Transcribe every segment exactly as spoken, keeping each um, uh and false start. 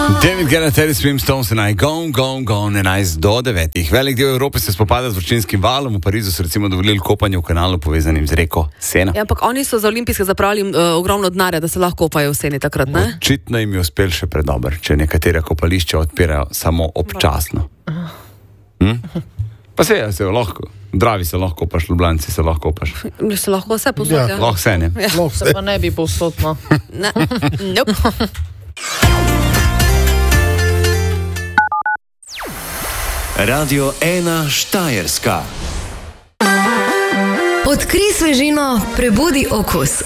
David Guetta, Terry Swim, Stones in I Gone, Gone, Gone, enajst do devetih. Velik del Evrope se spopada z vročinskim valom. V Parizu so recimo dovolili kopanje v kanalu povezanim z reko Sena. Ja, ampak oni so za olimpijske zapravili uh, ogromno denarja, da se lahko kopajo v Seni takrat, ne? Očitno jim je uspel še predober, če nekatera kopališča odpirajo samo občasno. Hm? Pa se je, se je lahko. Dravi se lahko kopaš, Ljubljanci se lahko kopaš. Se lahko vse posod, ja. Lahko vse, ne? Ja. Lahko se pa ne bi posod, no. Ne. Nope. Radio ena Štajerska. Odkrij svežino, prebudi okus.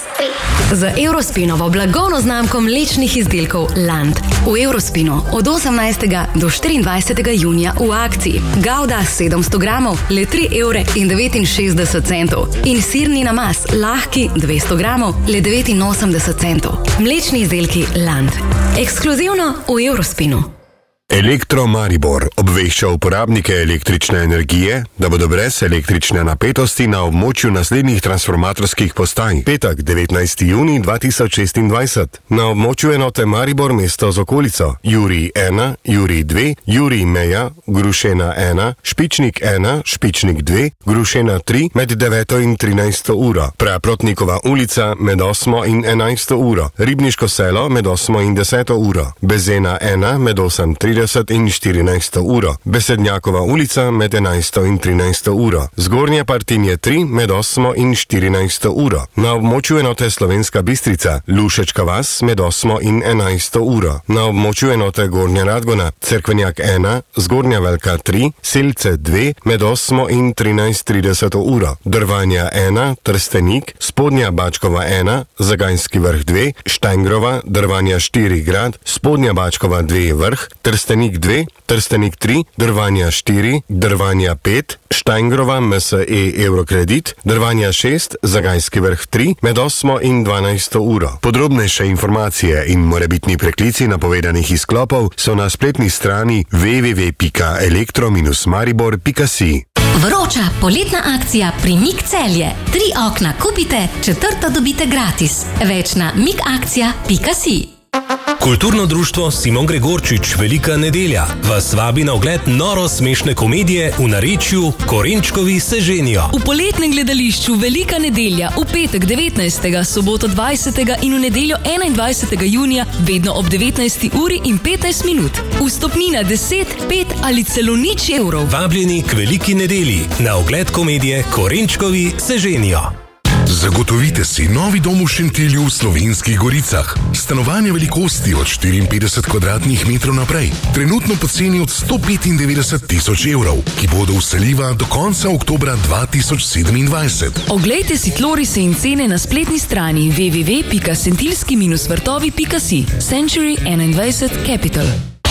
Z Eurospinovo blagovno znamko mlečnih izdelkov Land. V Eurospinu od osemnajstega do štiriindvajsetega junija v akciji. Gouda sedemsto gramov, le tri evre in devetinšestdeset centov. In sirni namaz, lahki dvesto gramov, le devetinosemdeset centov. Mlečni izdelki Land. Ekskluzivno v Eurospinu. Elektro Maribor obvešča uporabnike električne energije, da bodo brez električne napetosti na območju naslednjih transformatorskih postaj. Petek, devetnajsti junij dva tisoč šestindvajset. Na območju enote Maribor mesto z okolico. Jurij ena, Jurij dve, Jurij Meja, Grušena ena, Špičnik ena, Špičnik dve, Grušena tri med deveto in trinajsto uro. Praprotnikova ulica med osmo in enajsto uro. Ribniško selo med osmo in deseto uro. Bezena ena med osem trideset in štirinajsto uro. Besednjakova ulica med enajsto in trinajsto uro. Zgornje Partinje tri med osmo in štirinajsto uro. Na območju enote Slovenska Bistrica, Lušečka vas med osmo in enajsto uro. Na območju enote Gornja Radgona, Cerkvenjak ena, Zgornja Velka tri, Selce dve med osmo in trinajst trideset uro. Drvanja ena, Trstenik, Spodnja Bačkova ena, Zagajski vrh dve, Štengrova, Drvanja štiri grad, Spodnja Bačkova dve vrh, Trstenik dve, Trstenik tri, Drvanja štiri, Drvanja pet, Štengrova M S E Eurokredit, Drvanja šest, Zagajski vrh tri med osmo in dvanajsto uro. Podrobnejše informacije in morebitni preklici napovedanih izklopov so na spletni strani w w w pika elektro dash maribor pika si. Vroča poletna akcija pri Mik Celje. Tri okna kupite, četrto dobite gratis. Več na mikakcija pika si. Kulturno društvo Simon Gregorčič Velika nedelja vas vabi na ogled noro smešne komedije v narečju Korenčkovi se ženijo. V poletnem gledališču Velika nedelja v petek devetnajstega, soboto dvajsetega in v nedeljo enaindvajsetega junija vedno ob devetnajsti uri in petnajst minut. Vstopnina deset, pet ali celo nič evrov. Vabljeni k Veliki nedelji na ogled komedije Korenčkovi se ženijo. Zagotovite si novi dom v Šentilju v Slovenskih goricah. Stanovanje velikosti od štiriinpetdeset kvadratnih metrov naprej. Trenutno po ceni od sto petindevetdeset tisoč evrov, ki bodo vseljiva do konca oktobra dva tisoč sedemindvajset. Oglejte si tlorise in cene na spletni strani w w w pika sentilski vrtovi pika si. Century enaindvajset Capital.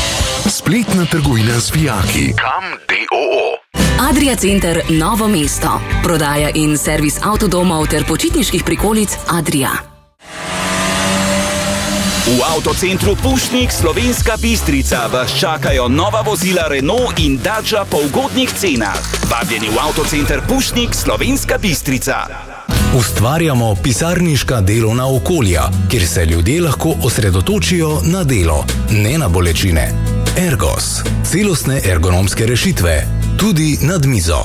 Spletna trgovina z vijaki. Kam D O O. Adria Center Novo mesto. Prodaja in servis avtodomov ter počitniških prikolic Adria. V avtocentru Pušnik Slovenska Bistrica vas čakajo nova vozila Renault in Dacia po ugodnih cenah. Vabljeni v avtocenter Pušnik Slovenska Bistrica. Ustvarjamo pisarniška delovna okolja, kjer se ljudje lahko osredotočijo na delo, ne na bolečine. Ergos. Celostne ergonomske rešitve. Tudi nad mizo.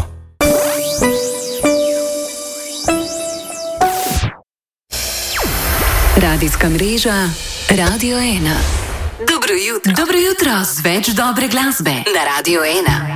Radijska mreža Radio ena. Dobro jutro. Dobro jutro z več dobre glasbe na Radio ena.